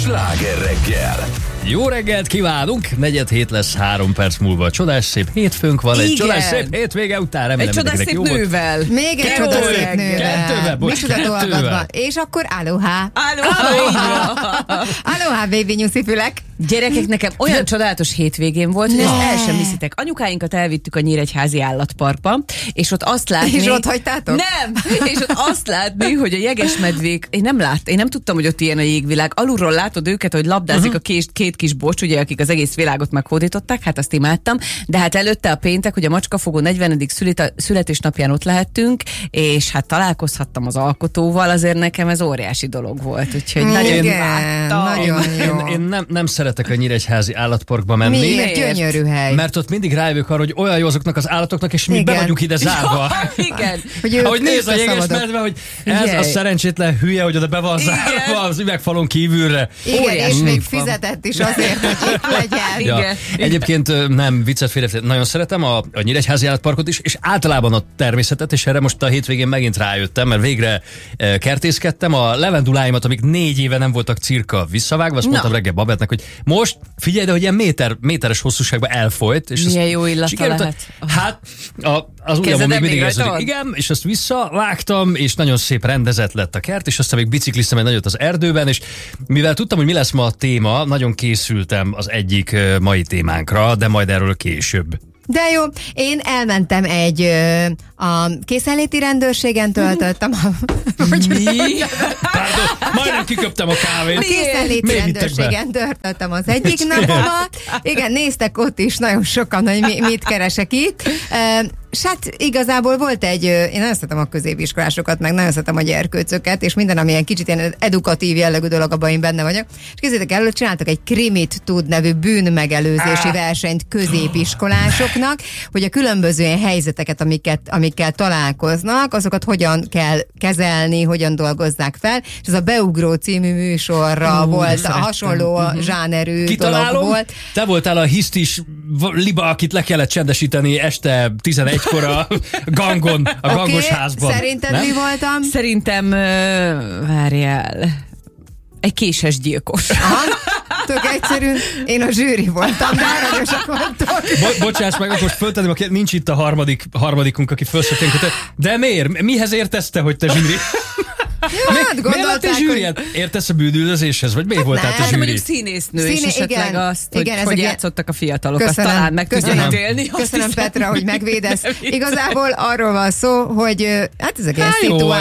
Sláger reggel. Jó reggelt kívánunk! 4:07 lesz 3 perc múlva. Csodás szép hétfőnk van, egy csodás szép hétvége után. Remélem, egy csodás szép nővel. Még egy csodás szép nővel. Kettővel, bocs, kettővel. És akkor aloha. Aloha, baby nyuszifülek. Gyerekek, nekem olyan csodálatos hétvégén volt, hogy ezt el sem hiszitek. Anyukáinkat elvittük a Nyíregyházi állatparkba, és ott azt látni... És ott hagytátok? Nem! És ott azt látni, hogy a jegesmedvék... Én nem tudtam, hogy ott ilyen a jégvilág. Alulról látod őket, hogy labdázik a két kis bocs, ugye, akik az egész világot meghódították, hát azt imádtam. De hát előtte a péntek, hogy a Macskafogó 40. születésnapján ott lehettünk, és hát találkozhattam az alkotóval, azért nekem ez óriási dolog volt. Úgyhogy nagyon vártam. Nagyon jó. Én nem szeretek a Nyíregyházi állatparkba menni. Miért? Gyönyörű hely. Mert ott mindig rájövök arra, hogy olyan jó azoknak az állatoknak, és mi be vagyunk ide zárva. Igen. Ahogy néz a jegesmedve, hogy ez a szerencsétlen hülye, hogy oda be van zárva az üvegfalon kívülre. Igen, és még fizetett is azért, hogy itt legyen. Ja. Egyébként nem, viccet félre, nagyon szeretem a Nyíregyházi állatparkot is, és általában a természetet, és erre most a hétvégén megint rájöttem, mert végre kertészkedtem. A levenduláimat, amik 4 éve nem voltak cirka visszavágva, azt mondtam reggel Babettnek, hogy most figyelj, de hogy ilyen méteres hosszúságban elfolyt. És milyen jó illata lehet. Hát az ujjamon még mindig érződik. Igen, és azt visszavágtam, és nagyon szép rendezett lett a kert, és aztán még bicikliztem egy nagyot az erdőben, és mivel tudtam, hogy mi lesz ma a téma, nagyon készültem az egyik mai témánkra, de majd erről később. De jó, én elmentem a készenléti rendőrségen töltöttem. Mi? Pardon, majdnem kiköptem a kávét. A készenléti rendőrségen töltöttem az egyik napomat. Igen, néztek ott is nagyon sokan, hogy mit keresek itt. És hát igazából volt én nagyon szeretem a középiskolásokat, meg nagyon szeretem a gyerkőcöket, és minden, ami ilyen kicsit ilyen edukatív jellegű dolog, abban én benne vagyok. És képzeljétek el, csináltak egy Krimit tud nevű bűnmegelőzési versenyt középiskolásoknak, hogy a különböző ilyen helyzeteket, amikkel találkoznak, azokat hogyan kell kezelni, hogyan dolgozzák fel. És ez a Beugró című műsorra volt, a hasonló zsánerű dolog volt. Te voltál a hisztis liba, akit le kellett csendesíteni este 11-kor a gangos házban. Szerinted mi voltam? Szerintem, várjál, egy késes gyilkos. Aha, tök egyszerű. Én a zsűri voltam, de aranyosak voltok. Bocsáss meg, most föltenném, aki nincs itt a harmadikunk, aki fölszöttünk. De miért? Mihez értesz te, hogy te zsűri? Jó, hát gondolták, hogy... Értesz a bűnüldözéshez, vagy miért voltál te zsűri? Mondjuk színésznő, és esetleg azt, hogy játszottak a fiatalok, azt talán meg tudják élni. Köszönöm, Petra, hogy megvédesz. Igazából arról van szó, hogy hát ezek ilyen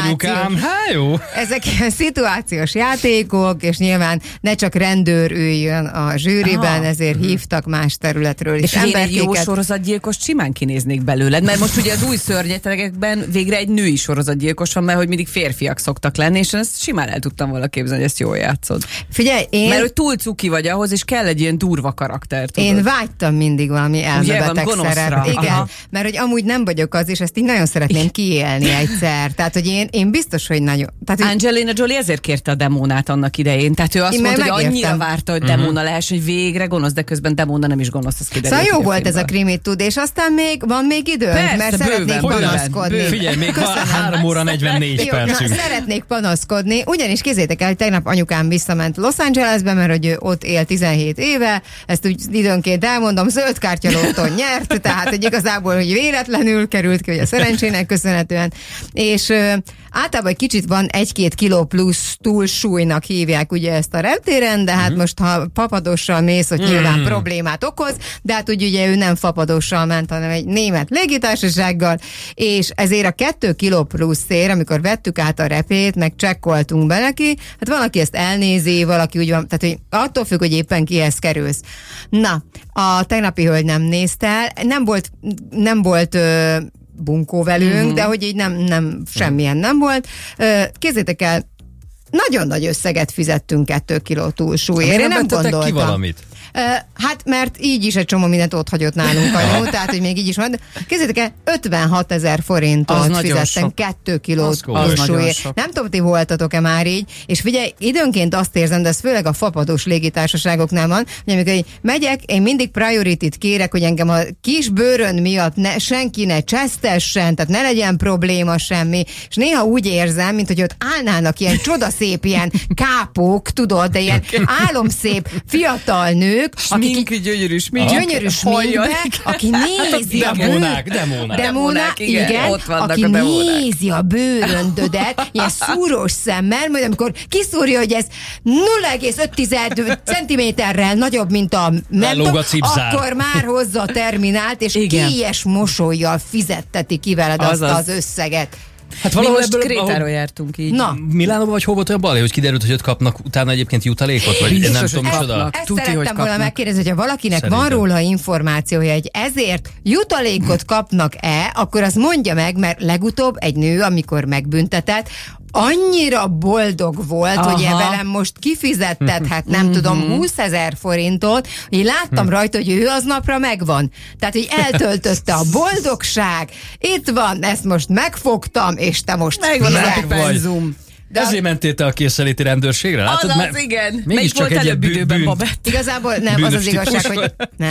ezek ilyen szituációs játékok, és nyilván ne csak rendőr üljön a zsűriben, ezért hívtak más területről is emberkéket. És én egy jó sorozatgyilkos simán kinéznék belőled, mert most ugye az új szörnyetegekben végre egy női sorozatgyilkos van, mert hogy mindig férfiak szoktak lenni, és ezt simán el tudtam volna képzelni, hogy ezt jól játszod. Figyelj, mert hogy túl cuki vagy ahhoz, és kell egy ilyen durva karakter, tudod. Én vágytam mindig valami elmebeteg szerep. Igen, mert hogy amúgy nem vagyok az, és ezt így nagyon szeretném kiélni egyszer. Tehát, hogy én biztos, hogy nagyon... Tehát, Angelina Jolie ezért kérte a demónát annak idején. Tehát ő azt mondta, hogy annyira várta, hogy demóna lehessen, hogy végre gonosz, de közben demóna nem is gonosz, az kiderült. Szóval jó volt ez a Krimit tud, és aztán van még időnk, mert szeretnék panaszkodni. Figyelj, még 3 óra 44 percünk. Szeretnék panaszkodni, ugyanis kézzétek el, hogy tegnap anyukám visszament Los Angelesbe, mert hogy ott él 17 éve, ezt úgy időnként elmondom, zöld kártyalóton nyert, tehát hogy igazából hogy véletlenül került ki, hogy a szerencsének köszönhetően, és általában egy kicsit van 1-2 kiló plusz túlsúlynak hívják ugye ezt a reptéren, de hát most ha fapadossal mész, hogy nyilván problémát okoz, de hát ugye ő nem fapadossal ment, hanem egy német légitársasággal, és ezért a 2 kiló pluszért, amikor vettük át a repét, meg csekkoltunk be neki, hát van, aki ezt elnézi, valaki úgy van, tehát hogy attól függ, hogy éppen kihez kerülsz. Na, a tegnapi hölgy nem nézte el, nem volt bunkó velünk, de hogy így nem semmilyen nem volt. Képzeljétek el, nagyon nagy összeget fizettünk 2 kiló túlsúlyért. Én nem gondoltam. Ki valamit? Hát, mert így is egy csomó mindent ott hagyott nálunk anyu, tehát, hogy még így is van. Képzeljétek el, 56 000 forintot fizettem 2 kilót súlyért. Nem tudom, ti voltatok-e már így, és figyelj, időnként azt érzem, de ez főleg a fapados légitársaságoknál van, hogy amikor így megyek, én mindig priority-t kérek, hogy engem a kis bőrön miatt senki ne csesztessen, tehát ne legyen probléma semmi, és néha úgy érzem, mint hogy ott állnának ilyen csodaszép ilyen kápók, tudod, de ilyen álomszép fiatal nők, akik gyönyörű sminkbe, aki nézi a demónák, igen, aki nézi a bőröndödet, ilyen szúrós szemmel, majd amikor kiszúrja, hogy ez 0,5 centiméterrel nagyobb, mint a nem tudom, akkor már hozza a terminált, és kélyes mosollyal fizetteti ki veled azt az összeget. Hát mi most Krétáról jártunk így. Na. Milánóban vagy hol volt olyan balé, hogy kiderült, hogy ott kapnak utána egyébként jutalékot? Vagy biztos, nem tudom micsoda? Ezt szerettem volna megkérdezni, hogyha valakinek van róla információja, hogy ezért jutalékot kapnak-e, akkor azt mondja meg, mert legutóbb egy nő, amikor megbüntetett, annyira boldog volt, hogy velem most kifizetted, hát nem tudom, 20 000 forintot, hogy láttam rajta, hogy ő aznapra megvan. Tehát, hogy eltöltötte a boldogság, itt van, ezt most megfogtam, és te most megvan a penzum. De ezért mentél te a készenléti rendőrségre? Látod? Igen. Mégis csak egy ilyen időben, Babett. Igazából nem, az az igazság, hogy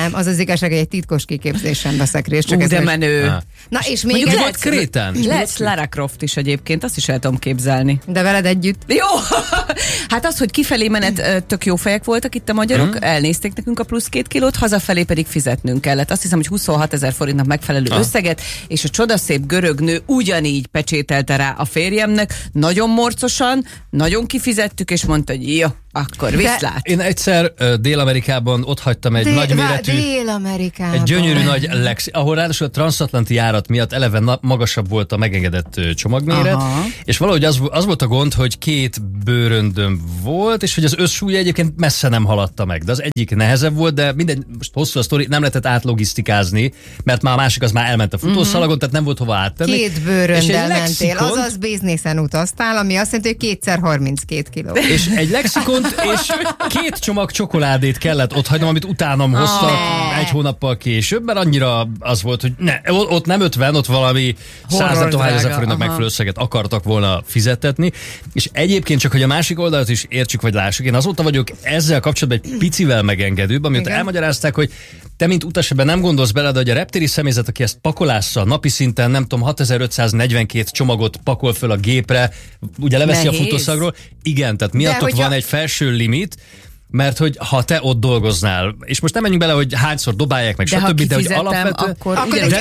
egy titkos kiképzésen veszek részt. Csak de menő. Na, és még volt Krétán. Lesz Lara Croft is egyébként, azt is el tudom képzelni. De veled együtt. Jó! Hát az, hogy kifelé menet tök jó fejek voltak itt a magyarok, elnézték nekünk a plusz 2 kilót, hazafelé pedig fizetnünk kellett. Azt hiszem, hogy 26 000 forintnak megfelelő összeget, és a csodaszép görög nő ugyanígy pecsételte rá a férjemnek, nagyon morcosan, nagyon kifizettük, és mondta, hogy jó, akkor viszlát. Én egyszer Dél-Amerikában ott hagytam egy nagyméretű, egy gyönyörű nagy Lexi, ahol ráadásul a transatlanti járat miatt eleve magasabb volt a megengedett csomagméret, és valahogy az volt a gond, hogy 2 bőröndöm volt, és hogy az összsúlya egyébként messze nem haladta meg, de az egyik nehezebb volt, de minden, most hosszú a sztori, nem lehetett átlogisztikázni, mert már a másik az már elment a futószalagon, tehát nem volt hova áttenni. 2 bőröndel mentél, azaz bizniszen utaztál, ami azt jelenti, hogy 2x 32 kiló. És egy lexikont és 2 csomag csokoládét kellett ott hagynom, amit utánam hoztak 1 hónappal később, mert annyira az volt, hogy ott nem 50, ott valami 100 forintnak megfelelő összeget akartak volna fizettetni. És egyébként csak, hogy a másik oldalt is értsük, vagy lássuk, én azóta vagyok ezzel kapcsolatban egy picivel megengedőbb, amit elmagyarázták, hogy te, mint utas, ebben nem gondolsz bele, de hogy a reptéri személyzet, aki ezt pakolásza napi szinten, nem tudom, 6542 csomagot pakol föl a gépre, ugye leveszi a futószagról. Igen, tehát miattok van egy felső limit, mert hogy ha te ott dolgoznál, és most nem menjünk bele, hogy hányszor dobálják meg, stb., de hogy alapvetően... Akkor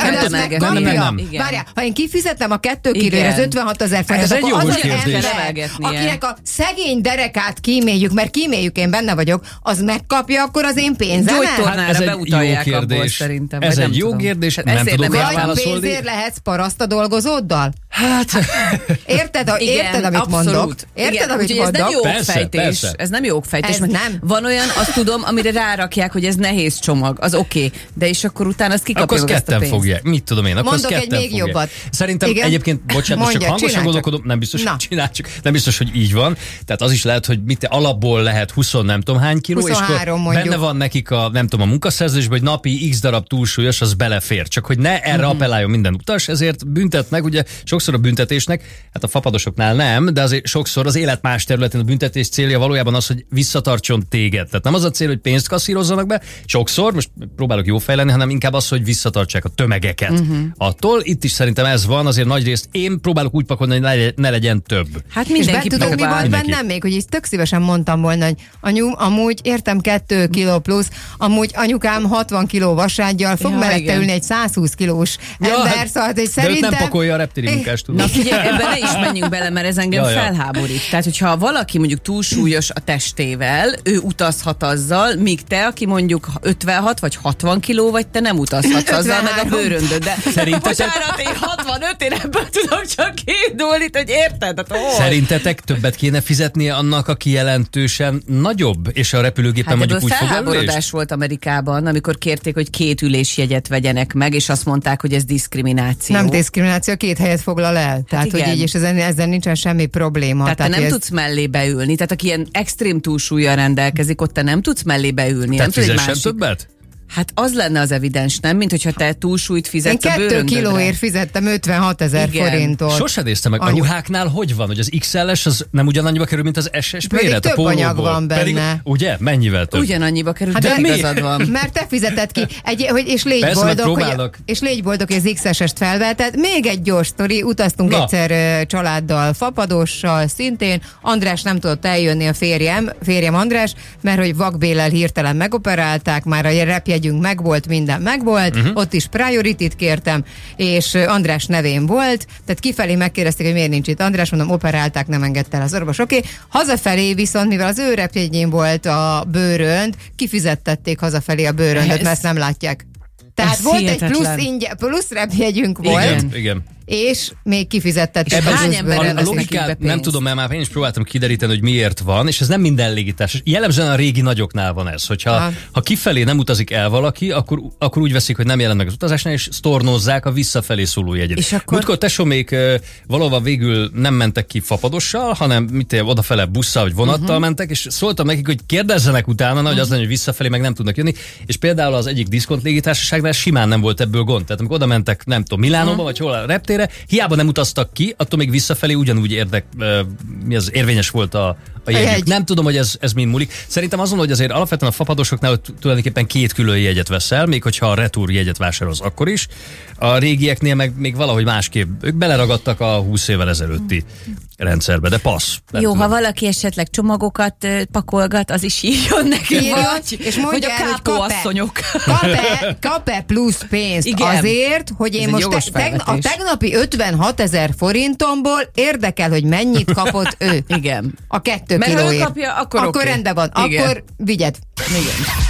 nem. Várjál, ha én kifizetem a 2 kilóért az 56 000 forintot, akkor az ember, akinek a szegény derekát kíméljük, mert kíméljük, én benne vagyok, az megkapja akkor az én pénzemet? Gyógytornára beutalják abból szerintem. Ez egy jó kérdés, nem tudok rá válaszolni. Pénzért lehetsz paraszt a dolgozóddal? Hát... Érted, amit mondok? Érted, amit mondok? Ez nem jogfejtés. Van olyan, azt tudom, amire rárakják, hogy ez nehéz csomag, az oké, de és akkor utána azt kikapja meg ezt a pénzt. Fogják. Mit tudom én, akkor mondok egy még jobbat. Szerintem egyébként, bocsánat, csak hangosan gondolkodom, nem biztos, hogy csináljuk, nem biztos, hogy így van. Tehát az is lehet, hogy alapból lehet 20 nem tudom hány kiló, 23, és akkor mondjuk. benne van nekik a nem tudom a munkaszerződésben, hogy napi x darab túlsúlyos, az belefér. Csak hogy ne erre appelláljon minden utas, ezért büntetnek, ugye sokszor a büntetésnek, hát a fapadosoknál nem, de azért sokszor az élet más területén a büntetés célja valójában az, hogy visszatartson téged. Tehát nem az a cél, hogy pénzt kasszírozzanak be, sokszor, most próbálok jó fej lenni, hanem inkább az, hogy visszatartsák a tömegeket. Attól itt is szerintem ez van, azért nagyrészt én próbálok úgy pakolni, hogy ne legyen több. Hát mindenki tudok, mi volt bennem még, hogy így tök szívesen mondtam volna, hogy anyu, amúgy értem 2 kiló plusz, amúgy anyukám 60 kiló vasárgyal fog mellette ülni egy 120 kilós ember, szóval, hogy szerintem... nem pakolja a reptéri munkást, tudom. Na figyelj, ebben ne is menjünk bele, mert ez engem felháborít. Tehát, hogyha valaki mondjuk túlsúlyos a testével, ő utazhat azzal, míg te, aki mondjuk 56 vagy 60 kiló vagy, te nem utazhatsz azzal, meg a bőröndöd. De bocsánat, én 65, én ebből tudom csak kiindulni, hogy érted? Szerintetek többet kéne fizetnie annak, aki jelentősen nagyobb, és a repülőgépen mondjuk úgy felháborodás volt Amerikában, amikor kérték, hogy 2 ülésjegyet vegyenek meg, és azt mondták, hogy ez diszkrimináció. Nem diszkrimináció, 2 helyet foglal el. Tehát, hogy így, és ezzel nincsen semmi probléma. Tehát te nem tudsz mellé beülni. Tehát aki ilyen extrém túlsúllyal rendelkezik, rendelkezik, ott te nem tudsz mellé beülni. Tehát nem fizessen többet? Hát az lenne az evidens, nem? Mint hogyha te túlsúlyt fizetsz a Én 2 bőröndödre. kilóért fizettem 56 000 forintot. Sose néztem meg. A ruháknál hogy van, hogy az XL-es az nem ugyanannyiba kerül, mint az SS Pedig méret? több a anyag van benne. Pedig, ugye? Mennyivel több? Ugyanannyiba kerül, Hát de de igazad van. Mert te fizeted ki. És légy Persze, boldog, próbálok. és légy boldog, hogy az XS-est felvetted. Még egy gyors sztori, utaztunk egyszer családdal, Fapadossal szintén. András nem tudott eljönni, a férjem András, mert hogy vakbélel hirtelen megoperálták, már a repjegyünk megvolt, minden megvolt, ott is priority-t kértem, és András nevén volt, tehát kifelé megkérdezték, hogy miért nincs itt András, mondom, operálták, nem engedte el az orvos, oké. Hazafelé viszont, mivel az ő repjegyén volt a bőrönd, kifizettették hazafelé a bőröndöt, mert ezt nem látják. Tehát ez volt egy hihetetlen. plusz repjegyünk volt, Igen. és még kifizettették. hány emberrel A vesznek logikát be pénzt? nem tudom, mert már én is próbáltam kideríteni, hogy miért van, és ez nem minden légitársaság. Jellemzően a régi nagyoknál van ez, hogyha kifelé nem utazik el valaki, akkor úgy veszik, hogy nem jelent meg az utazásnál, és sztornozzák a visszafelé szóló jegyet. És akkor... Múltkor tesómék valahol végül nem mentek ki Fapadossal, hanem odafele busszal vagy vonattal mentek, és szóltam nekik, hogy kérdezzenek utána, hogy az lenne, hogy visszafelé meg nem tudnak jönni, és például az egyik diszkont légitársaságnál simán nem volt ebből gond. Tehát amikor oda mentek, nem tudom, Milánóba vagy hol a reptére, hiába nem utaztak ki, attól még visszafelé ugyanúgy érvényes volt a jegyük. Nem tudom, hogy ez mind múlik. Szerintem azon, hogy azért alapvetően a fapadosoknál tulajdonképpen 2 külön jegyet veszel, még hogyha a retur jegyet vásárolsz akkor is. A régieknél meg még valahogy másképp. Ők beleragadtak a 20 évvel ezelőtti rendszerbe, de passz. Jó, ha valaki esetleg csomagokat pakolgat, az is írjon nekünk. És mondja hogy a kápóasszonyok. Kap-e plusz pénzt. Igen. Azért, hogy én Ez egy most jogos a felvetés. tegnapi 56 000 forintomból érdekel, hogy mennyit kapott ő. Igen. A 2 Mert ha ő kilóért. kapja, akkor oké. rendben van. Igen. Akkor vigyed. Igen.